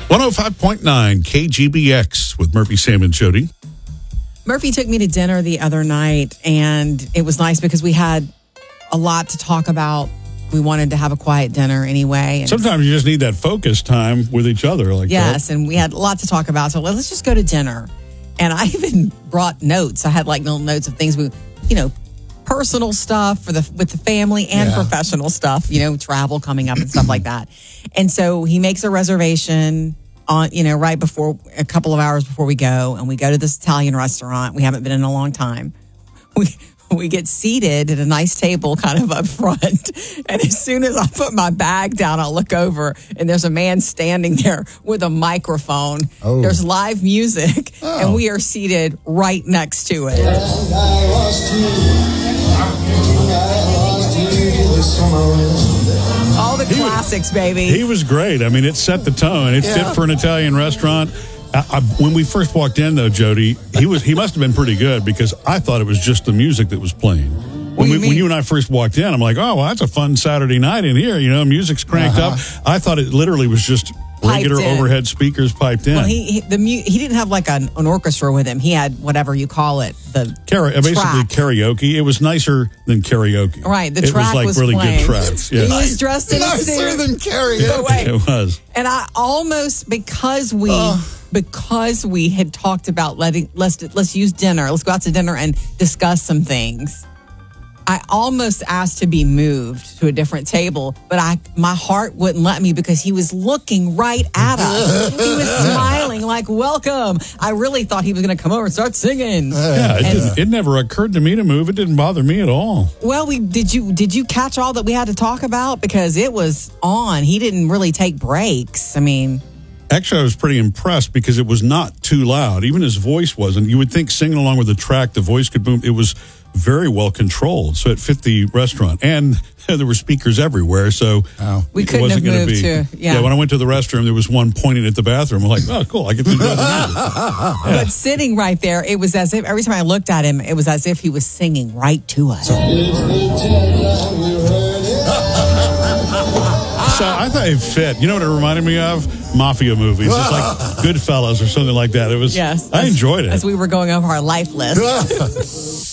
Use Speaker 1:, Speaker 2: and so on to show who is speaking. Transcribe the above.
Speaker 1: 105.9 KGBX with Murphy, Sam, and Jody.
Speaker 2: Murphy took me to dinner the other night, and it was nice because we had a lot to talk about. We wanted to have a quiet dinner anyway. And
Speaker 1: sometimes you just need that focus time with each other.
Speaker 2: Yes, and we had a lot to talk about. So let's just go to dinner. And I even brought notes. I had like little notes of things personal stuff with the family and professional stuff, travel coming up and stuff like that. And so he makes a reservation on, right before, a couple of hours before we go. And we go to this Italian restaurant. We haven't been in a long time. We get seated at a nice table kind of up front. And as soon as I put my bag down, I'll look over and there's a man standing there with a microphone. Oh. There's live music and we are seated right next to it. All the classics, baby.
Speaker 1: He was great. I mean, it set the tone. It fit for an Italian restaurant. When we first walked in, though, Jody, he must have been pretty good because I thought it was just the music that was playing. When you and I first walked in, I'm like, oh, well, that's a fun Saturday night in here. Music's cranked up. I thought it literally was just regular overhead speakers piped in.
Speaker 2: Well, he didn't have like an orchestra with him. He had whatever you call it,
Speaker 1: basically karaoke. It was nicer than karaoke.
Speaker 2: Right, the track was
Speaker 1: really
Speaker 2: playing.
Speaker 1: Good tracks. Yeah.
Speaker 2: He was dressed in a suit.
Speaker 3: Nicer than karaoke.
Speaker 1: It was.
Speaker 2: And I almost, because we had talked about let's use dinner. Let's go out to dinner and discuss some things. I almost asked to be moved to a different table, but my heart wouldn't let me because he was looking right at us. He was smiling like, welcome. I really thought he was going to come over and start singing.
Speaker 1: It never occurred to me to move. It didn't bother me at all.
Speaker 2: Well, did you catch all that we had to talk about? Because it was on. He didn't really take breaks. I mean...
Speaker 1: Actually, I was pretty impressed because it was not too loud. Even his voice wasn't. You would think singing along with the track, the voice could boom. It was very well controlled, so it fit the restaurant. And there were speakers everywhere, so
Speaker 2: we couldn't have moved to.
Speaker 1: Yeah, when I went to the restroom, there was one pointing at the bathroom. I'm like, oh, cool, I get to enjoy the music.
Speaker 2: But sitting right there, it was as if every time I looked at him, it was as if he was singing right to us.
Speaker 1: So I thought it fit. You know what it reminded me of? Mafia movies. It's like Goodfellas or something like that. It was. Yes, I enjoyed it.
Speaker 2: As we were going over our life list.